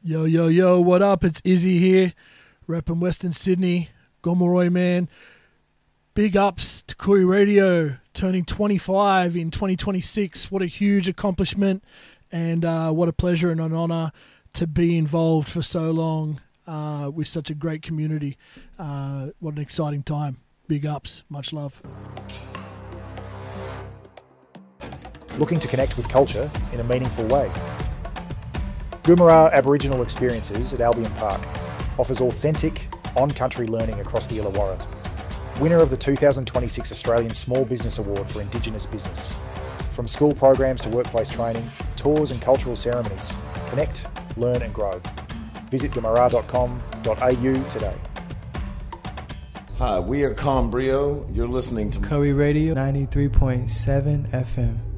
Yo, yo, yo, what up? It's Izzy here, repping Western Sydney, Gomeroi man. Big ups to Koori Radio, turning 25 in 2026. What a huge accomplishment, and what a pleasure and an honour to be involved for so long with such a great community. What an exciting time. Big ups. Much love. Looking to connect with culture in a meaningful way? Goomera Aboriginal Experiences at Albion Park offers authentic, on-country learning across the Illawarra. Winner of the 2026 Australian Small Business Award for Indigenous Business. From school programs to workplace training, tours and cultural ceremonies, connect, learn and grow. Visit goomera.com.au today. Hi, we are Calm Brio. You're listening to Koori Radio 93.7 FM.